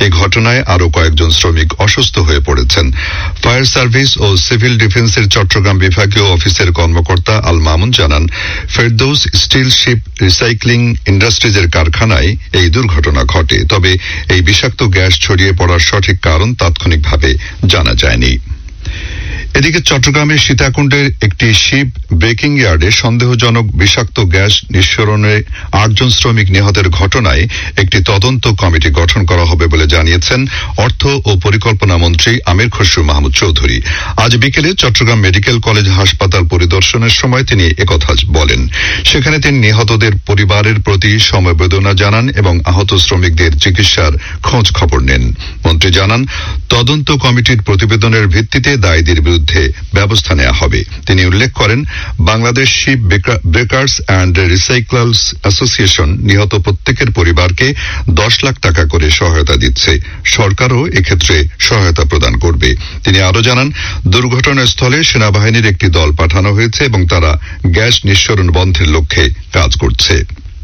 এ ঘটনায় আরো কয়েকজন শ্রমিক অসুস্থ হয়ে পড়েছেন। ফায়ার সার্ভিস ও সিভিল ডিফেন্সের চট্টগ্রাম বিভাগীয় অফিসের কর্মকর্তা আল মামুন জানান, ফেরদৌস স্টিল শিপ রিসাইক্লিং ইন্ডাস্ট্রিজের কারখানায় এই দুর্ঘটনা ঘটে। তবে এই বিষাক্ত গ্যাস ছড়িয়ে পড়ার সঠিক কারণ তাৎক্ষণিকভাবে জানা যায়নি। এদিকে চট্টগ্রামের সীতাকুণ্ডের একটি শিপ ব্রেকিং ইয়ার্ডে সন্দেহজনক বিষাক্ত গ্যাস নিঃসরণে 8 জন শ্রমিক নিহতের ঘটনায় একটি তদন্ত কমিটি গঠন করা হবে বলে জানিয়েছেন অর্থ ও পরিকল্পনা মন্ত্রী আমির খসরু মাহমুদ চৌধুরী। আজ বিকেলে চট্টগ্রাম মেডিকেল কলেজ হাসপাতাল পরিদর্শনের সময় তিনি একথা বলেন। সেখানে তিনি নিহতদের পরিবারের প্রতি সমবেদনা জানান এবং আহত শ্রমিকদের চিকিৎসার খোঁজ খবর নেন। মন্ত্রী জানান, তদন্ত কমিটির প্রতিবেদনের ভিত্তিতে দায়ীদের বিরুদ্ধে ব্যবস্থা নেওয়া হবে। তিনি উল্লেখ করেন, Bangladesh sheep breakers and রিসাইক্লার্স association নিহত প্রত্যেকের পরিবারকে 10 লাখ টাকা করে সহায়তা দিচ্ছে। সরকারও এক্ষেত্রে সহায়তা প্রদান করবে। তিনি আরো জানান, দুর্ঘটনাস্থলে সেনাবাহিনীর একটি দল পাঠানো হয়েছে এবং তারা গ্যাস নিঃসরণ বন্ধের লক্ষ্যে কাজ করছে।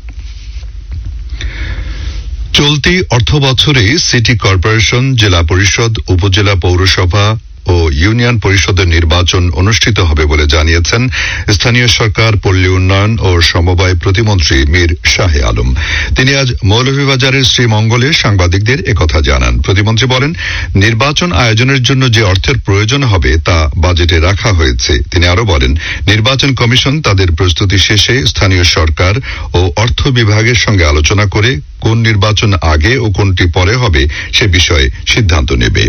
চলতি অর্থ বছরে সিটি কর্পোরেশন, জেলা পরিষদ, উপজেলা পৌরসভা ও ইউনিয়ন পরিষদের নির্বাচন অনুষ্ঠিত হবে বলে জানিয়েছেন স্থানীয় সরকার, পল্লী উন্নয়ন ও সমবায় প্রতিমন্ত্রী মীর শাহে আলম। তিনি আজ মৌলভীবাজারের শ্রীমঙ্গলে সাংবাদিকদের একথা জানান। প্রতিমন্ত্রী বলেন, নির্বাচন আয়োজনের জন্য যে অর্থের প্রয়োজন হবে তা বাজেটে রাখা হয়েছে। তিনি আরো বলেন, নির্বাচন কমিশন তাদের প্রস্তুতি শেষে স্থানীয় সরকার ও অর্থ বিভাগের সঙ্গে আলোচনা করে কোন নির্বাচন আগে ও কোনটি পরে হবে সে বিষয়ে সিদ্ধান্ত নেবে।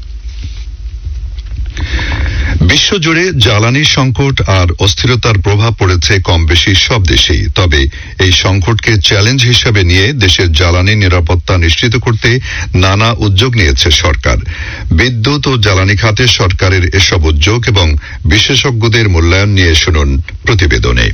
বিশ্বজুড়ে জ্বালানি সংকট আর অস্থিরতার প্রভাব পড়েছে কম বেশি সব দেশেই। তবে এই সংকটকে চ্যালেঞ্জ হিসেবে নিয়ে দেশের জ্বালানি নিরাপত্তা নিশ্চিত করতে নানা উদ্যোগ নিয়েছে সরকার। বিদ্যুৎ ও জ্বালানি খাতে সরকারের এসব উদ্যোগ এবং বিশেষজ্ঞদের মূল্যায়ন নিয়ে শুনুন প্রতিবেদনে।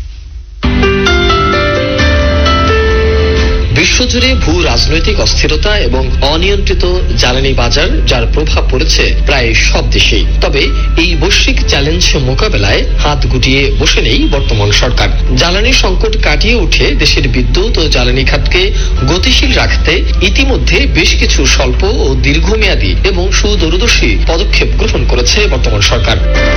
বিশ্বজুড়ে ভূ রাজনৈতিক অস্থিরতা এবং অনিয়ন্ত্রিত জ্বালানি বাজার, যার প্রভাব পড়েছে প্রায় সব দেশেই। তবে এই বৈশ্বিক চ্যালেঞ্জ মোকাবেলায় হাত গুটিয়ে বসে নেই বর্তমান সরকার। জ্বালানি সংকট কাটিয়ে উঠে দেশের বিদ্যুৎ ও জ্বালানি খাতকে গতিশীল রাখতে ইতিমধ্যে বেশ কিছু স্বল্প ও দীর্ঘমেয়াদী এবং সুদূরদর্শী পদক্ষেপ গ্রহণ করেছে বর্তমান সরকার।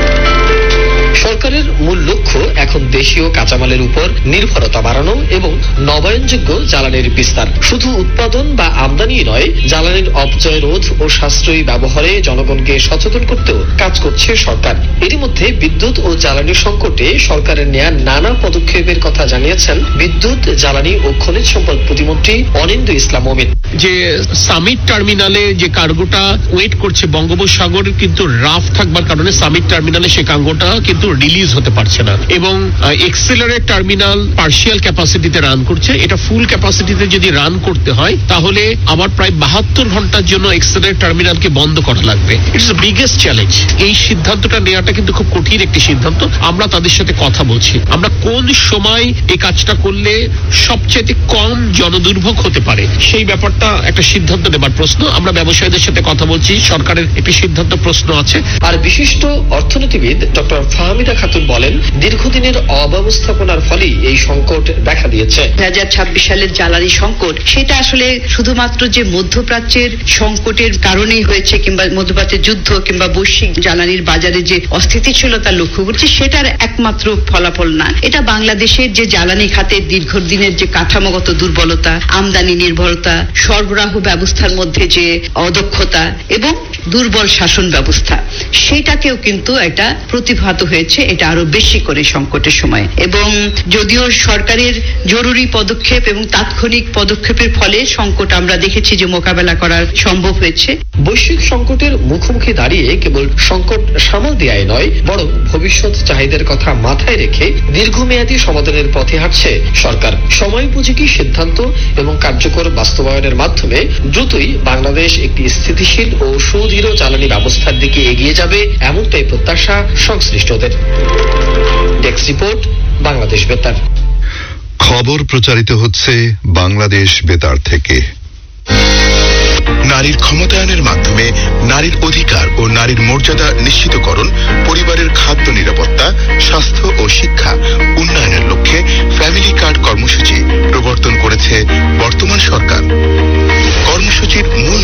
সরকারের মূল লক্ষ্য এখন দেশীয় কাঁচামালের উপর নির্ভরতা বাড়ানো এবং নবায়নযোগ্য জ্বালানির বিস্তার। শুধু উৎপাদন বা আমদানি নয়, জ্বালানির অপচয় রোধ ও সাশ্রয়ী ব্যবহারে জনগণকে সচেতন করতেও কাজ করছে সরকার। এরই মধ্যে বিদ্যুৎ ও জ্বালানি সংকটে সরকারের নেয়া নানা পদক্ষেপের কথা জানিয়েছেন বিদ্যুৎ, জ্বালানি ও খনিজ সম্পদ প্রতিমন্ত্রী অনিন্দ্য ইসলাম অমিত। যে সামিট টার্মিনালে যে কার্গোটা ওয়েট করছে বঙ্গোপসাগর কিন্তু রাফ থাকবার কারণে সামিট টার্মিনালে সে কার্গোটা কিন্তু রিলিজ হতে পারছে না এবং এক্সেলারেট টার্মিনাল পার্শিয়াল ক্যাপাসিটিতে রান করছে। এটা ফুল ক্যাপাসিটিতে যদি রান করতে হয় তাহলে আবার প্রায় 72 ঘন্টার জন্য এক্সেলারেট টার্মিনালকে বন্ধ করা লাগবে। It's the biggest challenge. এই সিদ্ধান্তটা নেওয়াটা কিন্তু খুব কঠিন একটি সিদ্ধান্ত। আমরা তাদের সাথে কথা বলছি, আমরা কোন সময় এই কাজটা করলে সবচেয়ে কম জনদুর্ভোগ হতে পারে সেই ব্যাপারটা একটা সিদ্ধান্ত নেবার প্রশ্ন। আমরা ব্যবসায়ীদের সাথে কথা বলছি, সরকারের একটি সিদ্ধান্ত প্রশ্ন আছে। আর বিশিষ্ট অর্থনীতিবিদ ডক্টর ফাহমিদা খাতুন বলেন, দীর্ঘদিনের অব্যবস্থাপনার ফলেই এই সংকট দেখা দিয়েছে। 2026 সালের জ্বালানি সংকট সেটা আসলে শুধুমাত্র যে মধ্যপ্রাচ্যের সংকটের কারণেই হয়েছে কিংবা মধ্যপ্রাচ্যের যুদ্ধ কিংবা বৈশ্বিক জ্বালানির বাজারে যে অস্থিতিশীলতা লক্ষ্য করছে সেটার একমাত্র ফলাফল না। এটা বাংলাদেশের যে জ্বালানি খাতের দীর্ঘদিনের যে কাঠামোগত দুর্বলতা, আমদানি নির্ভরতা, সরবরাহ ব্যবস্থার মধ্যে যে অদক্ষতা এবং দুর্বল শাসন ব্যবস্থা, সেটাকেও কিন্তু একটা প্রতিভাত হয়েছে। এটা আরো বেশি করে সংকটের সময়। এবং যদিও সরকারের জরুরি পদক্ষেপ এবং তাৎক্ষণিক পদক্ষেপের ফলে সংকট আমরা দেখেছি যে মোকাবেলা করা সম্ভব হয়েছে। বৈশ্বিক সংকটের মুখোমুখি দাঁড়িয়ে কেবল সংকট সামাল দেওয়াই নয়, বরং ভবিষ্যৎ চাহিদার কথা মাথায় রেখে দীর্ঘমেয়াদী সমাধানের পথে হাঁটছে সরকার। সময়োপযোগী সিদ্ধান্ত এবং কার্যকর বাস্তবায়নের মাধ্যমে দ্রুতই বাংলাদেশ একটি স্থিতিশীল ও সুদৃঢ় জ্বালানি ব্যবস্থার দিকে এগিয়ে যাবে, এমনটাই প্রত্যাশা সংশ্লিষ্টদের। ডেস্ক রিপোর্ট, বাংলাদেশ বেতার। খবর প্রচারিত হচ্ছে বাংলাদেশ বেতার থেকে। নারীর ক্ষমতায়নের মাধ্যমে নারীর অধিকার ও নারীর মর্যাদা নিশ্চিতকরণ, পরিবারের খাদ্য নিরাপত্তা, স্বাস্থ্য ও শিক্ষা উন্নয়নের লক্ষ্যে ফ্যামিলি কার্ড কর্মসূচি প্রবর্তন করেছে বর্তমান সরকার। কর্মসূচির মূল